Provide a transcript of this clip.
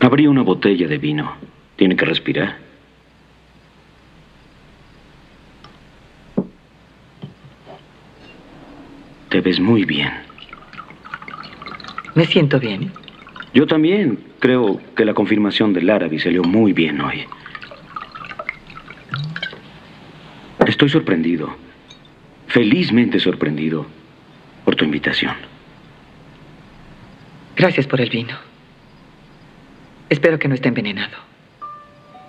Abrí una botella de vino. Tiene que respirar. Te ves muy bien. Me siento bien. Yo también. Creo que la confirmación del árabe salió muy bien hoy. Estoy sorprendido. Felizmente sorprendido por tu invitación. Gracias por el vino. Espero que no esté envenenado.